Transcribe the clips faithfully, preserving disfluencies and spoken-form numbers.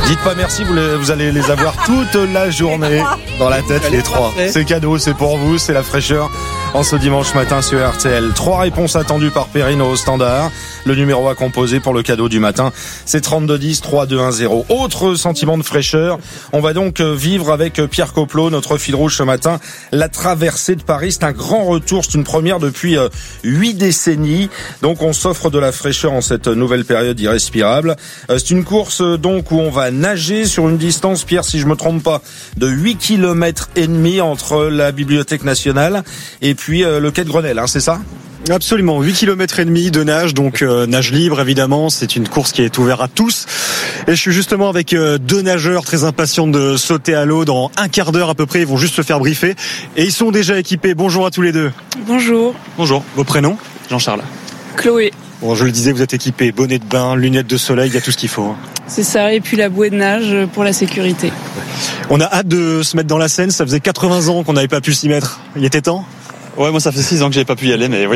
Dites pas merci, vous, les, vous allez les avoir toute la journée dans la tête, les trois. C'est cadeau, c'est pour vous, c'est la fraîcheur en ce dimanche matin sur R T L. Trois réponses attendues par Perrine au standard. Le numéro à composer pour le cadeau du matin, c'est trente-deux dix, trois deux un zéro. Autre sentiment de fraîcheur, on va donc vivre avec Pierre Coplot, notre fil rouge ce matin, la traversée de Paris. C'est un grand retour, c'est une première depuis huit décennies. Donc on s'offre de la fraîcheur en cette nouvelle période irrespirable. C'est une course donc où on va nager sur une distance, Pierre, si je me trompe pas, de huit kilomètres et demi entre la Bibliothèque nationale et puis euh, le quai de Grenelle, hein, c'est ça ? Absolument, huit kilomètres et demi de nage, donc euh, nage libre évidemment, c'est une course qui est ouverte à tous. Et je suis justement avec euh, deux nageurs très impatients de sauter à l'eau dans un quart d'heure à peu près, ils vont juste se faire briefer. Et ils sont déjà équipés, bonjour à tous les deux. Bonjour. Bonjour, vos prénoms ? Jean-Charles. Chloé. Bon, je le disais, vous êtes équipés, bonnet de bain, lunettes de soleil, il y a tout ce qu'il faut. Hein. C'est ça, et puis la bouée de nage pour la sécurité. On a hâte de se mettre dans la Seine, ça faisait quatre-vingts ans qu'on n'avait pas pu s'y mettre. Il était temps ? Ouais, moi ça fait six ans que j'ai pas pu y aller, mais oui.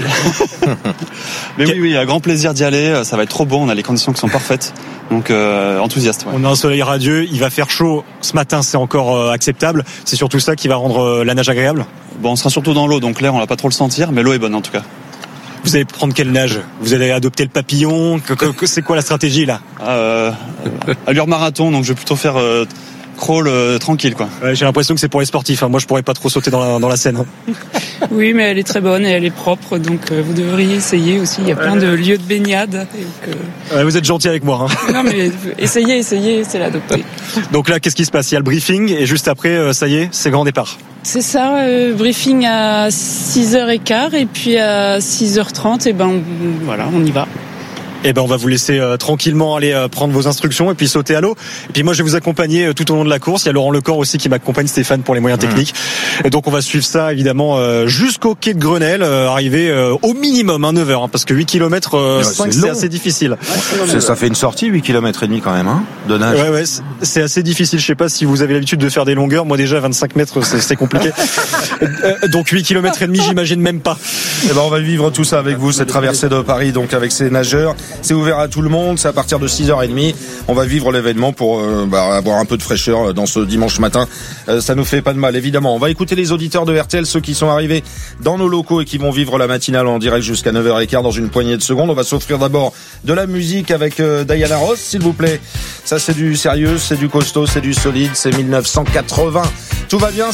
mais oui, oui, un grand plaisir d'y aller, ça va être trop beau, on a les conditions qui sont parfaites, donc euh, enthousiaste. Ouais. On a un soleil radieux, il va faire chaud, ce matin c'est encore euh, acceptable, c'est surtout ça qui va rendre euh, la nage agréable ? Bon, on sera surtout dans l'eau, donc l'air on va pas trop le sentir, mais l'eau est bonne en tout cas. Vous allez prendre quelle nage ? Vous allez adopter le papillon ? C'est quoi la stratégie là ? euh, Allure marathon, donc je vais plutôt faire... Euh, crawl euh, tranquille quoi. Ouais, j'ai l'impression que c'est pour les sportifs, hein. Moi je pourrais pas trop sauter dans la, dans la Seine. Hein. Oui, mais elle est très bonne et elle est propre, donc euh, vous devriez essayer aussi. Il y a plein de lieux de baignade. Donc, euh... ouais, vous êtes gentil avec moi. Hein. Non mais essayez, essayez, c'est l'adopter. Donc là, qu'est-ce qui se passe ? Il y a le briefing et juste après, euh, ça y est, c'est grand départ. C'est ça, euh, briefing à six heures quinze et puis à six heures trente, et ben voilà, on y va. Eh ben, on va vous laisser euh, tranquillement aller euh, prendre vos instructions et puis sauter à l'eau. Et puis moi, je vais vous accompagner euh, tout au long de la course. Il y a Laurent Lecor aussi qui m'accompagne, Stéphane pour les moyens mmh. techniques. Et donc, on va suivre ça évidemment euh, jusqu'au quai de Grenelle, euh, arriver euh, au minimum hein, neuf heures, hein, parce que huit kilomètres euh, ouais, cinq, c'est, c'est assez difficile. C'est, ça fait une sortie, huit kilomètres et demi quand même, hein, de nage. Ouais, ouais, c'est, c'est assez difficile. Je sais pas si vous avez l'habitude de faire des longueurs. Moi, déjà, vingt-cinq mètres, c'est, c'est compliqué. euh, donc, huit kilomètres et demi, j'imagine même pas. Eh ben, on va vivre tout ça avec vous, cette traversée de Paris, donc avec ces nageurs. C'est ouvert à tout le monde. C'est à partir de six heures trente. On va vivre l'événement pour euh, bah, avoir un peu de fraîcheur dans ce dimanche matin. Euh, ça nous fait pas de mal, évidemment. On va écouter les auditeurs de R T L, ceux qui sont arrivés dans nos locaux et qui vont vivre la matinale en direct jusqu'à neuf heures quinze dans une poignée de secondes. On va s'offrir d'abord de la musique avec euh, Diana Ross, s'il vous plaît. Ça, c'est du sérieux, c'est du costaud, c'est du solide, c'est mille neuf cent quatre-vingts. Tout va bien.